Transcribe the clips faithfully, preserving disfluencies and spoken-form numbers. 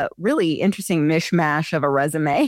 a really interesting mishmash of a resume.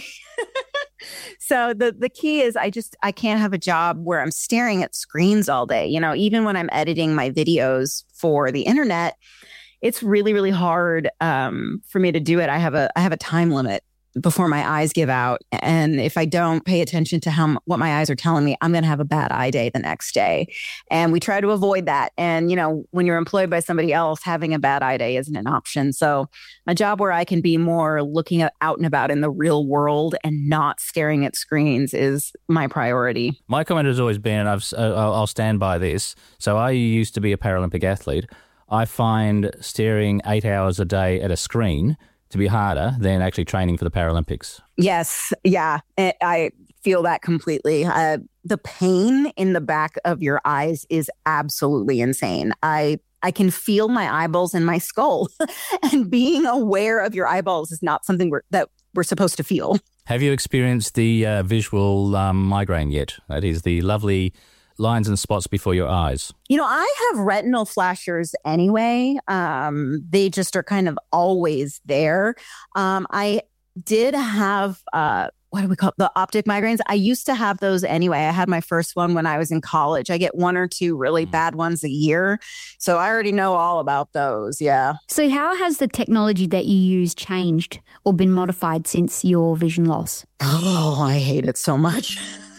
So the the key is I just, I can't have a job where I'm staring at screens all day. You know, even when I'm editing my videos for the internet, it's really, really hard um, for me to do it. I have a I have a time limit before my eyes give out. And if I don't pay attention to how what my eyes are telling me, I'm going to have a bad eye day the next day. And we try to avoid that. And, you know, when you're employed by somebody else, having a bad eye day isn't an option. So a job where I can be more looking at, out and about in the real world and not staring at screens is my priority. My comment has always been, and I've, uh, I'll stand by this. So I used to be a Paralympic athlete. I find staring eight hours a day at a screen to be harder than actually training for the Paralympics. Yes. Yeah. I feel that completely. Uh, the pain in the back of your eyes is absolutely insane. I I can feel my eyeballs in my skull. And being aware of your eyeballs is not something we're, that we're supposed to feel. Have you experienced the uh, visual um, migraine yet? That is the lovely lines and spots before your eyes. You know, I have retinal flashers anyway. Um, they just are kind of always there. Um, I did have, uh, what do we call it? The optic migraines. I used to have those anyway. I had my first one when I was in college. I get one or two really bad ones a year. So I already know all about those. Yeah. So how has the technology that you use changed or been modified since your vision loss? Oh, I hate it so much.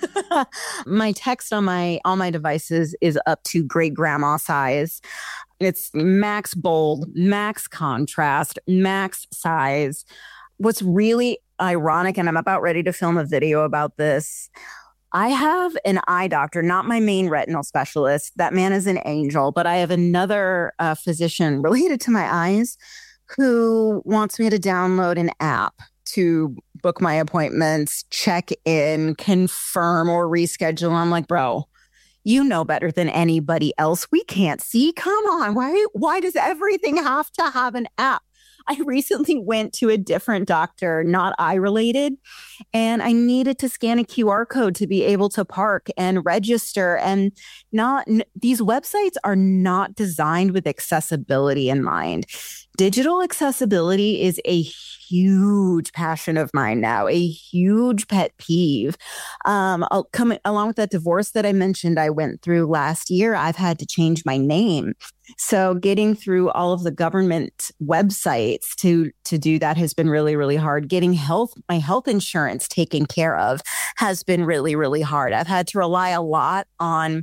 My text on my all my devices is up to great grandma size. It's max bold, max contrast, max size. What's really ironic, and I'm about ready to film a video about this, I have an eye doctor, not my main retinal specialist. That man is an angel, but I have another uh, physician related to my eyes who wants me to download an app to book my appointments, check in, confirm, or reschedule. I'm like, bro, you know better than anybody else. We can't see. Come on. Why, why does everything have to have an app? I recently went to a different doctor, not eye related, and I needed to scan a Q R code to be able to park and register. And not n- these websites are not designed with accessibility in mind. Digital accessibility is a huge passion of mine now, a huge pet peeve. Um, I'll come, along with that divorce that I mentioned I went through last year, I've had to change my name. So getting through all of the government websites to, to do that has been really, really hard. Getting health, my health insurance taken care of has been really, really hard. I've had to rely a lot on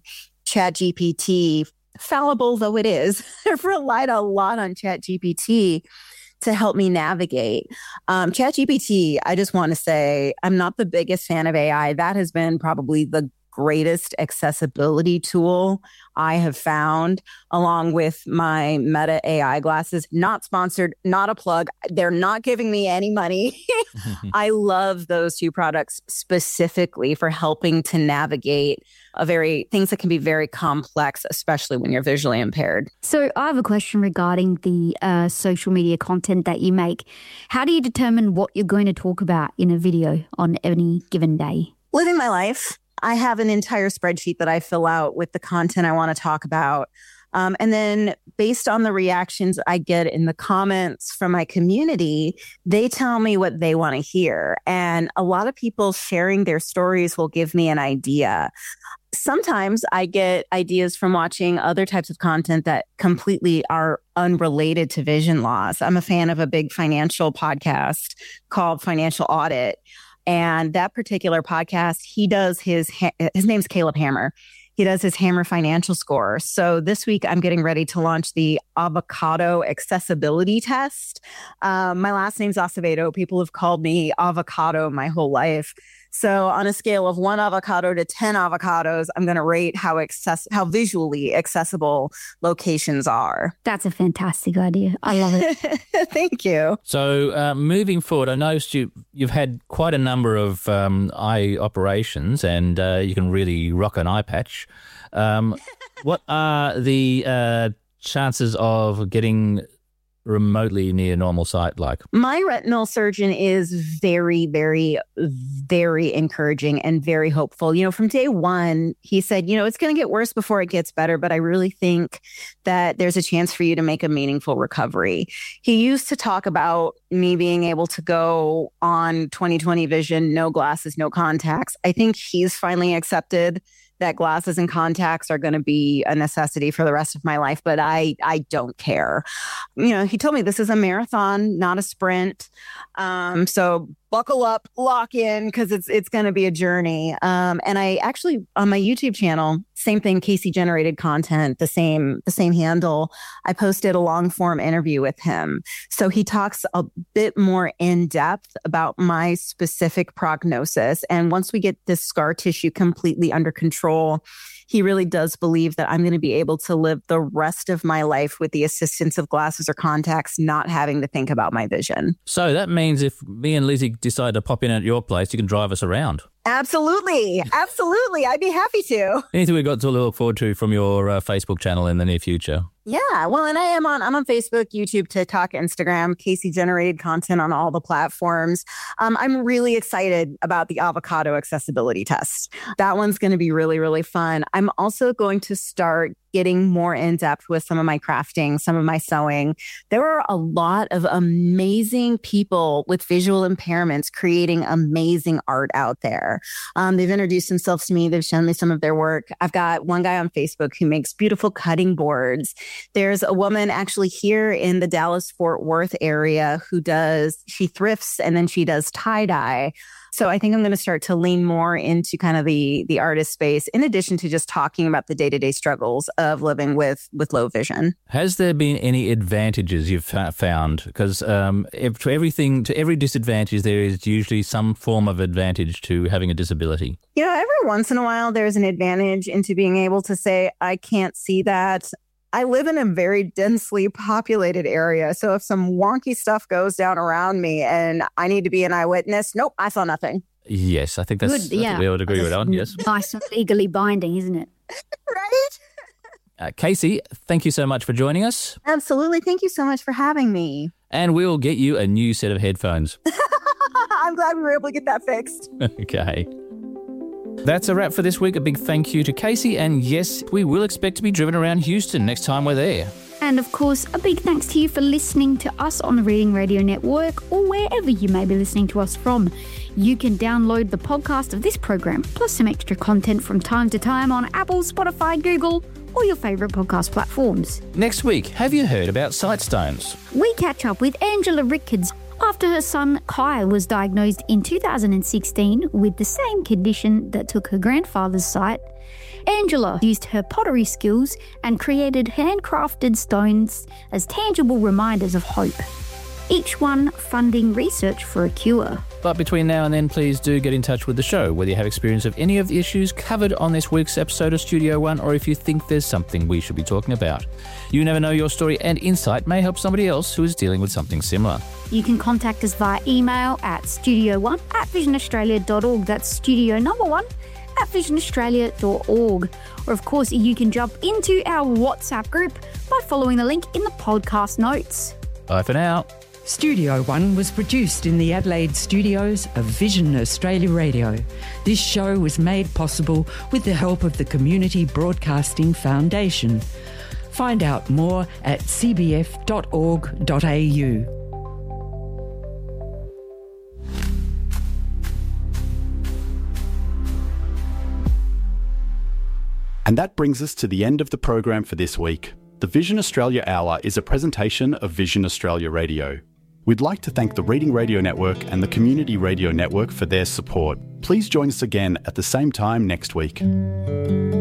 ChatGPT, fallible though it is. I've relied a lot on ChatGPT to help me navigate. Um, ChatGPT, I just want to say, I'm not the biggest fan of A I. That has been probably the greatest accessibility tool I have found, along with my Meta A I glasses. Not sponsored, not a plug. They're not giving me any money. I love those two products specifically for helping to navigate a very things that can be very complex, especially when you're visually impaired. So I have a question regarding the uh, social media content that you make. How do you determine what you're going to talk about in a video on any given day? Living my life. I have an entire spreadsheet that I fill out with the content I want to talk about. Um, and then based on the reactions I get in the comments from my community, they tell me what they want to hear. And a lot of people sharing their stories will give me an idea. Sometimes I get ideas from watching other types of content that completely are unrelated to vision loss. I'm a fan of a big financial podcast called Financial Audit. And that particular podcast, he does his, his name's Caleb Hammer. He does his Hammer Financial Score. So this week, I'm getting ready to launch the avocado accessibility test. Um, my last name's Acevedo. People have called me avocado my whole life. So on a scale of one avocado to ten avocados, I'm going to rate how access- how visually accessible locations are. That's a fantastic idea. I love it. Thank you. So uh, moving forward, I noticed you, you've had quite a number of um, eye operations, and uh, you can really rock an eye patch. Um, what are the uh, chances of getting remotely near normal sight like? My retinal surgeon is very, very, very encouraging and very hopeful. You know, from day one, he said, you know, it's going to get worse before it gets better, but I really think that there's a chance for you to make a meaningful recovery. He used to talk about me being able to go on twenty twenty vision, no glasses, no contacts. I think he's finally accepted that glasses and contacts are going to be a necessity for the rest of my life, but I I don't care. You know, he told me this is a marathon, not a sprint. Um, so buckle up, lock in, because it's it's going to be a journey. Um, and I actually, on my YouTube channel, same thing, Casey Generated Content, the same the same handle. I posted a long form interview with him. So he talks a bit more in depth about my specific prognosis. And once we get this scar tissue completely under control, he really does believe that I'm going to be able to live the rest of my life with the assistance of glasses or contacts, not having to think about my vision. So that means if me and Lizzie decide to pop in at your place, you can drive us around. Absolutely. Absolutely. I'd be happy to. Anything we've got to look forward to from your uh, Facebook channel in the near future? Yeah, well, and I am on, I'm on Facebook, YouTube, TikTok, Instagram, Casey Generated Content on all the platforms. Um, I'm really excited about the avocado accessibility test. That one's going to be really, really fun. I'm also going to start getting more in depth with some of my crafting, some of my sewing. There are a lot of amazing people with visual impairments creating amazing art out there. Um, they've introduced themselves to me. They've shown me some of their work. I've got one guy on Facebook who makes beautiful cutting boards. There's a woman actually here in the Dallas-Fort Worth area who does, she thrifts and then she does tie-dye. So I think I'm going to start to lean more into kind of the the artist space, in addition to just talking about the day-to-day struggles of living with, with low vision. Has there been any advantages you've found? Because um, to everything, to every disadvantage, there is usually some form of advantage to having a disability. You know, every once in a while, there's an advantage into being able to say, I can't see that. I live in a very densely populated area. So if some wonky stuff goes down around me and I need to be an eyewitness, nope, I saw nothing. Yes, I think that's, Good, yeah. we would agree with that one, yes. Nice and legally binding, isn't it? Right? Uh, Casey, thank you so much for joining us. Absolutely. Thank you so much for having me. And we'll get you a new set of headphones. I'm glad we were able to get that fixed. Okay. That's a wrap for this week. A big thank you to Casey. And yes, we will expect to be driven around Houston next time we're there. And of course, a big thanks to you for listening to us on the Reading Radio Network or wherever you may be listening to us from. You can download the podcast of this program, plus some extra content from time to time on Apple, Spotify, Google, or your favourite podcast platforms. Next week, have you heard about Sightstones? We catch up with Angela Rickards after her son Kai was diagnosed in two thousand sixteen with the same condition that took her grandfather's sight. Angela used her pottery skills and created handcrafted stones as tangible reminders of hope, each one funding research for a cure. But between now and then, please do get in touch with the show, whether you have experience of any of the issues covered on this week's episode of Studio One, or if you think there's something we should be talking about. You never know, your story and insight may help somebody else who is dealing with something similar. You can contact us via email at studio one at vision australia dot org. That's studio number one at vision australia dot org. Or of course, you can jump into our WhatsApp group by following the link in the podcast notes. Bye for now. Studio One was produced in the Adelaide studios of Vision Australia Radio. This show was made possible with the help of the Community Broadcasting Foundation. Find out more at c b f dot org dot a u. And that brings us to the end of the program for this week. The Vision Australia Hour is a presentation of Vision Australia Radio. We'd like to thank the Reading Radio Network and the Community Radio Network for their support. Please join us again at the same time next week.